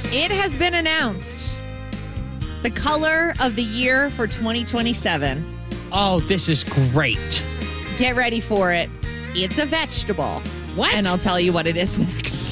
It has been announced. The color of the year for 2027. Oh, this is great. Get ready for it. It's a vegetable. What? And I'll tell you what it is next.